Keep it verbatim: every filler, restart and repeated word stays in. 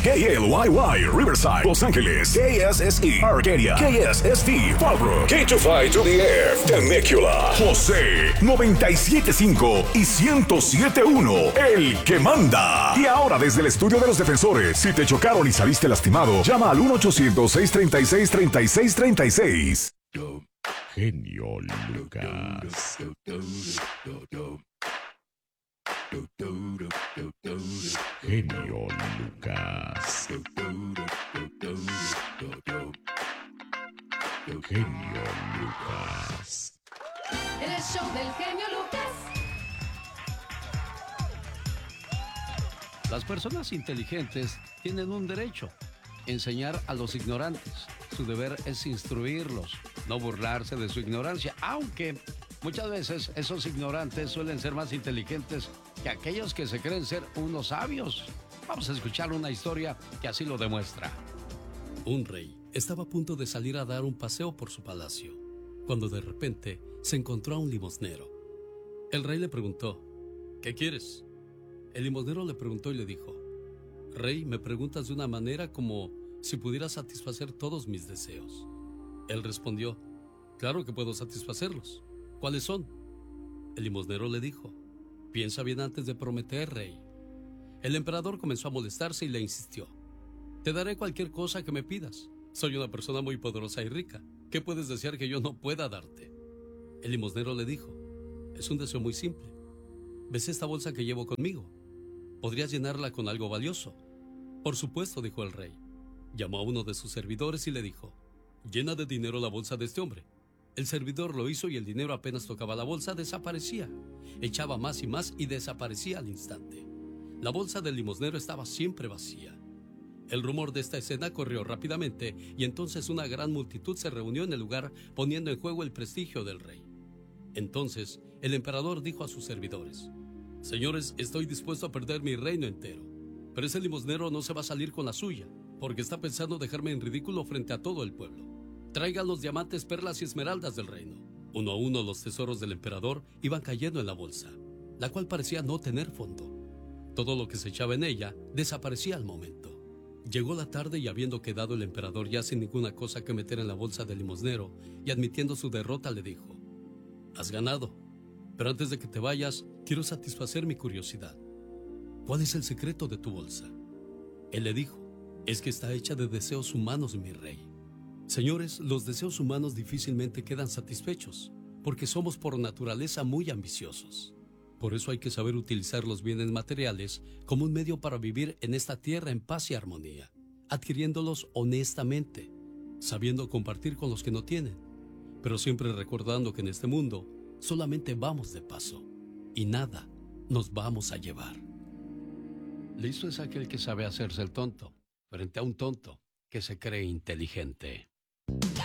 K L Y Y, Riverside, Los Ángeles. K S S E, Arcadia. K S S T, Fallbrook. K two five to the F, Temecula. José, noventa y siete punto cinco y ciento siete punto uno, el que manda. Y ahora desde el estudio de los defensores, si te chocaron y saliste lastimado, llama al uno ochocientos, seiscientos treinta y seis, treinta y seis treinta y seis. Genio Lucas. Genio Lucas. Genio Lucas. En el show del genio Lucas. Las personas inteligentes tienen un derecho: enseñar a los ignorantes. Su deber es instruirlos, no burlarse de su ignorancia, aunque muchas veces esos ignorantes suelen ser más inteligentes que aquellos que se creen ser unos sabios. Vamos a escuchar una historia que así lo demuestra. Un rey estaba a punto de salir a dar un paseo por su palacio, cuando de repente se encontró a un limosnero. El rey le preguntó: ¿qué quieres? El limosnero le preguntó y le dijo: Rey, me preguntas de una manera como si pudiera satisfacer todos mis deseos. Él respondió: claro que puedo satisfacerlos. ¿Cuáles son? El limosnero le dijo: piensa bien antes de prometer, rey. El emperador comenzó a molestarse y le insistió: te daré cualquier cosa que me pidas. Soy una persona muy poderosa y rica. ¿Qué puedes desear que yo no pueda darte? El limosnero le dijo: es un deseo muy simple. ¿Ves esta bolsa que llevo conmigo? ¿Podrías llenarla con algo valioso? Por supuesto, dijo el rey. Llamó a uno de sus servidores y le dijo: llena de dinero la bolsa de este hombre. El servidor lo hizo y el dinero, apenas tocaba la bolsa, desaparecía. Echaba más y más y desaparecía al instante. La bolsa del limosnero estaba siempre vacía. El rumor de esta escena corrió rápidamente y entonces una gran multitud se reunió en el lugar, poniendo en juego el prestigio del rey. Entonces el emperador dijo a sus servidores: señores, estoy dispuesto a perder mi reino entero, pero ese limosnero no se va a salir con la suya, porque está pensando dejarme en ridículo frente a todo el pueblo. Traigan los diamantes, perlas y esmeraldas del reino. Uno a uno los tesoros del emperador iban cayendo en la bolsa, la cual parecía no tener fondo. Todo lo que se echaba en ella desaparecía al momento. Llegó la tarde y, habiendo quedado el emperador ya sin ninguna cosa que meter en la bolsa del limosnero y admitiendo su derrota, le dijo: has ganado, pero antes de que te vayas, quiero satisfacer mi curiosidad. ¿Cuál es el secreto de tu bolsa? Él le dijo: es que está hecha de deseos humanos, mi rey. Señores, los deseos humanos difícilmente quedan satisfechos, porque somos por naturaleza muy ambiciosos. Por eso hay que saber utilizar los bienes materiales como un medio para vivir en esta tierra en paz y armonía, adquiriéndolos honestamente, sabiendo compartir con los que no tienen, pero siempre recordando que en este mundo solamente vamos de paso y nada nos vamos a llevar. Listo es aquel que sabe hacerse el tonto frente a un tonto que se cree inteligente.